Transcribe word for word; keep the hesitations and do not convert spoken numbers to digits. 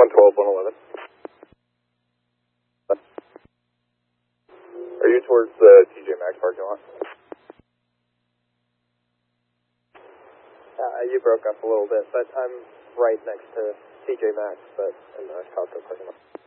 one twelve, one eleven. Are you towards the T J Maxx parking lot? Uh, you broke up a little bit, but I'm right next to T J Maxx, but in the Costco parking lot.